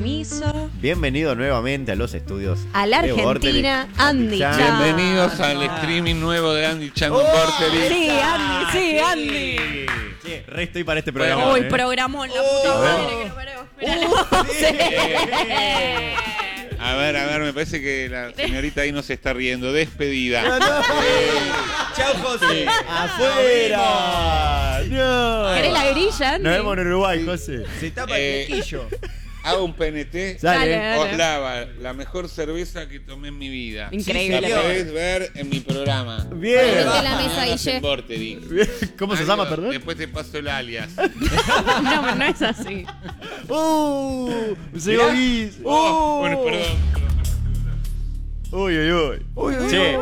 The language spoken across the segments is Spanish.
permiso. Bienvenido nuevamente a los estudios A la de Argentina, Vorterix. Andy Chan. Bienvenidos al streaming nuevo de Andy Chan con Vorterix. Sí, Andy, sí, Andy. Che, re estoy para este programa. Uy, programón, la puta madre que no paró. A ver, me parece que la señorita ahí no se está riendo. Despedida. Chao, José. ¡Afuera! ¡No! ¿Querés la grilla, Andy? Nos vemos en Uruguay, José. Se tapa el flequillo. Hago un PNT. Dale. Oslava, la mejor cerveza que tomé en mi vida. Increíble. La podés ver en mi programa. Bien. Vente a la mesa, Guille. En Vorterix. ¿Cómo se Algo, llama, perdón? Después te paso el alias. No, no es así. Se oís. Bueno, perdón. Uy, uy, uy. Che,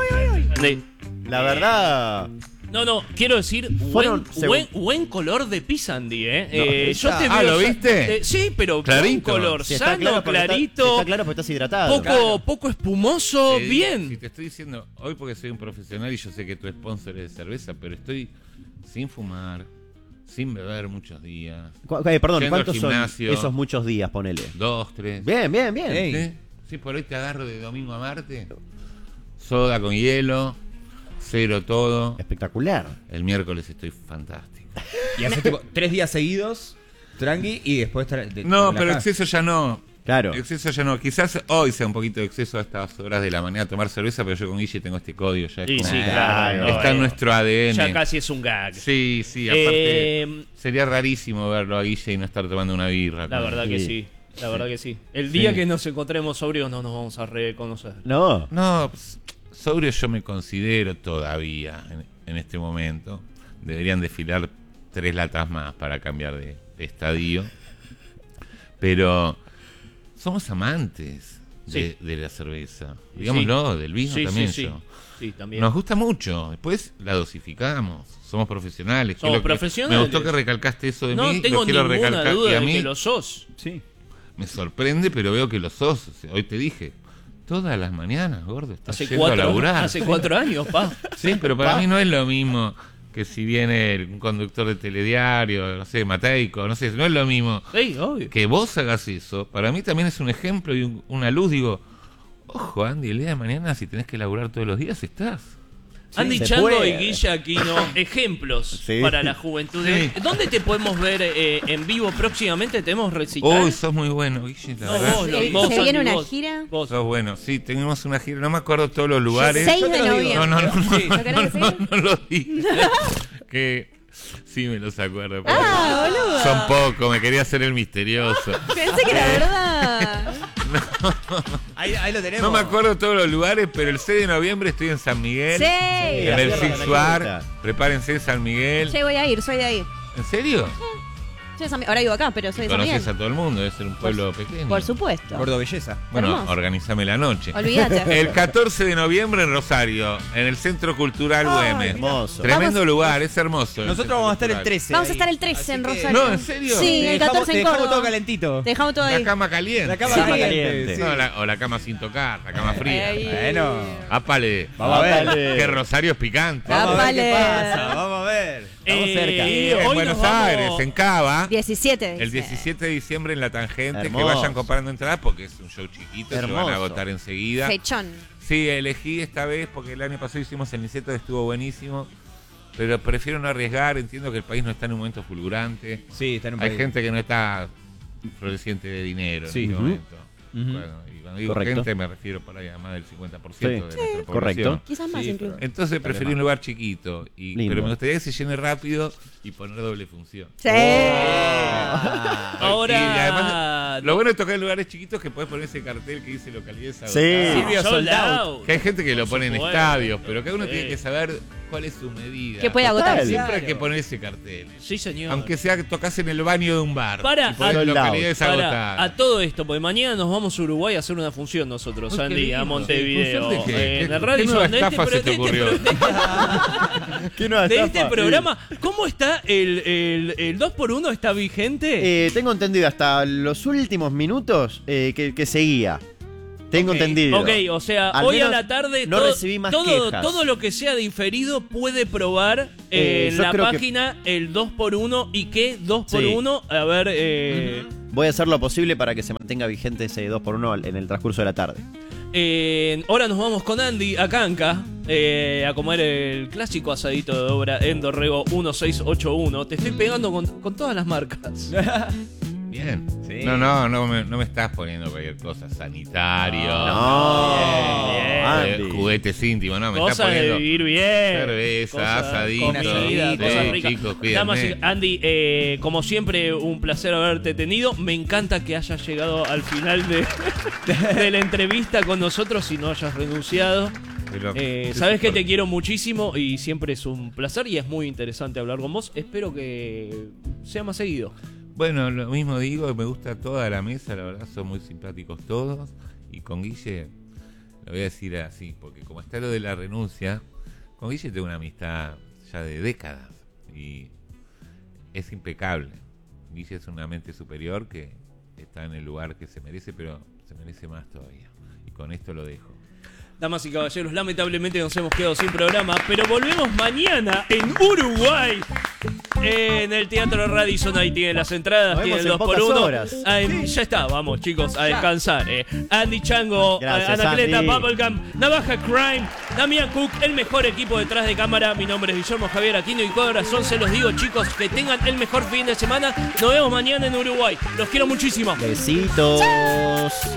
la verdad. No, quiero decir, Fueron buen color de pizza, Andy, No, yo te veo. ¿lo viste? Sí, pero Clarito. buen color, Si está sano, claro porque clarito, está claro porque estás hidratado. poco espumoso, Si bien. te estoy diciendo, hoy porque soy un profesional y yo sé que tu sponsor es de cerveza, pero estoy sin fumar, sin beber muchos días. Perdón, Yendo ¿cuántos al son gimnasio. esos muchos días, ponele? 2, 3. Bien, bien, bien. Ey. ¿Sí? Sí, por hoy te agarro de domingo a martes. Soda con hielo, cero todo. Espectacular. El miércoles estoy fantástico. Y hace tipo 3 días seguidos, tranqui, y después No, pero exceso ya no. Claro. Exceso ya no. Quizás hoy sea un poquito de exceso a estas horas de la mañana tomar cerveza, pero yo con Guille tengo este código ya. Es Y como- sí, claro. Está en nuestro ADN. Ya casi es un gag. Sí, aparte Eh, sería rarísimo verlo a Guille y no estar tomando una birra. La verdad que sí. La verdad que sí. El día que nos encontremos sobrios no nos vamos a reconocer. No. No, pues, sobrio yo me considero todavía en este momento. Deberían desfilar 3 latas más para cambiar de estadio. Pero somos amantes de la cerveza. Digámoslo, del vino Sí, también sí. yo. Sí, también. Nos gusta mucho. Después la dosificamos. Somos profesionales. que Somos es lo que- profesionales. Me gustó que recalcaste eso de No mí. tengo Lo quiero ninguna recalcar. duda Y a de mí que lo sos. Sí. me sorprende, pero veo que lo sos. O sea, hoy te dije, todas las mañanas, gordo, estás Hace yendo a laburar. hace 4 años, pa. Sí, pero para mí no es lo mismo que si viene un conductor de telediario, no sé, Mateico, no sé, no es lo mismo. Sí, obvio. Que vos hagas eso, para mí también es un ejemplo y una luz. Digo, ojo, Andy, el día de mañana si tenés que laburar todos los días, estás. Andy se Chango puede. y Guille Aquino, ejemplos Sí. para la juventud. Sí. ¿Dónde te podemos ver en vivo próximamente? ¿Tenemos recital? Uy, sos muy bueno, Guille, la No, verdad. vos, ¿Se viene Andy, una vos. gira? Vos. Sos bueno, sí, tenemos una gira, no me acuerdo todos los lugares. 6 Yo te de lo digo. noviembre. No, ¿Lo querés decir? no lo digo. Que sí me los acuerdo. pero Boludo. son pocos, me quería hacer el misterioso. Pensé que era verdad. Ahí lo tenemos. No me acuerdo todos los lugares, pero el 6 de noviembre estoy en San Miguel. Sí. En la el Sierra de Six la Bar. Quinta. Prepárense en San Miguel. Che, voy a ir, soy de ahí. ¿En serio? Soy de San Miguel. Ahora vivo acá, pero soy de San Conoces Miguel. a todo el mundo, debe ser un pueblo pequeño. Por supuesto. Gordo Belleza. Bueno, Hermoso. organizame la noche. Olvídate. El 14 de noviembre en Rosario, en el Centro Cultural Güemes. Hermoso. Tremendo lugar, es hermoso. el Nosotros Centro vamos a estar el Cultural. 13. Vamos a ahí. estar el 13 en Así que- Rosario. No, ¿en serio? Sí, Te el 14 te en dejamos Córdoba. todo calentito. Te dejamos todo ahí. La cama caliente. La cama Sí. caliente. Sí. No, o la cama sin tocar, la cama fría. Ey. Bueno. Apale. Vamos a ver. Dale. Que Rosario es picante. Vamos a ver qué Apale. pasa. Vamos a ver. Estamos cerca. Y en hoy Buenos nos vamos- Aires, en Cava. 17. El dice. 17 de diciembre en La Tangente, Hermoso. que vayan comprando entradas porque es un show chiquito, se van Hermoso. a agotar enseguida. Fechón. Sí, elegí esta vez porque el año pasado hicimos el Niceto, estuvo buenísimo, pero prefiero no arriesgar, entiendo que el país no está en un momento fulgurante. Sí, está en un Hay país. gente que no está floreciente de dinero Sí. en este Ujú. momento. Ujú. Bueno, y cuando digo Correcto. gente me refiero por ahí a más del 50% Sí. de nuestra población. Correcto. Quizás más Sí, incluso. Entonces preferí un lugar chiquito, Lindo. pero me gustaría que se llene rápido y poner doble función. Sí. Ahora. Y además, lo bueno de tocar en lugares chiquitos es que podés poner ese cartel que dice localidades agotadas. Sí. Silvio Sold Sold Out. out. Que hay gente que lo pone en supuesto. estadios, pero cada uno Sí. tiene que saber cuál es su medida. Que puede agotar. Total. Siempre hay que poner ese cartel. Sí, señor. Aunque sea que tocas en el baño de un bar. Para, y ponés a- localidades Para, agotadas. a todo esto, porque mañana nos vamos a Uruguay a hacer una función nosotros, Uy, qué Andy, a lindo. Montevideo. ¿Función de qué? En ¿Qué- el Radio qué nueva Son de este estafa se te ocurrió? ¿Qué nueva de este estafa? programa. ¿Cómo está el 2x1? ¿Está vigente? Tengo entendido hasta los últimos minutos que seguía. Tengo Ok, entendido. Ok, o sea, Al hoy a menos la tarde no recibí más quejas. todo lo que sea diferido puede probar en yo la creo que- página el 2x1 y qué 2x1. A ver, voy a hacer lo posible para que se mantenga vigente ese 2x1 en el transcurso de la tarde. Ahora nos vamos con Andy a Canca a comer el clásico asadito de obra en Dorrego 1681. Te estoy pegando con todas las marcas. Bien. Sí. No me estás poniendo cualquier cosa. Sanitario. Andy. Juguetes íntimos. No, me estás Cosas de poniendo vivir bien. cerveza, asadito. Comida, Sí, cosas ricas. chicos, Damas cuídenme. y- Andy, como siempre, un placer haberte tenido. Me encanta que hayas llegado al final de la entrevista con nosotros y no hayas renunciado. Pero- Sabes que te quiero muchísimo y siempre es un placer y es muy interesante hablar con vos. Espero que sea más seguido. Bueno, lo mismo digo, me gusta toda la mesa, la verdad, son muy simpáticos todos. Y con Guille, lo voy a decir así, porque como está lo de la renuncia, con Guille tengo una amistad ya de décadas y es impecable. Guille es una mente superior que está en el lugar que se merece, pero se merece más todavía. Y con esto lo dejo. Damas y caballeros, lamentablemente nos hemos quedado sin programa, pero volvemos mañana en Uruguay. En el Teatro Radisson, ahí tienen las entradas, Nos tienen vemos en 2x1. pocas horas. Ya está, vamos chicos, a descansar. Andy Chango, Gracias, Anacleta, Andy. Bubblegum, Navaja Crime, Damián Cook, el mejor equipo detrás de cámara. Mi nombre es Guillermo Javier Aquino y corazón se los digo, chicos, que tengan el mejor fin de semana. Nos vemos mañana en Uruguay. Los quiero muchísimo. Besitos.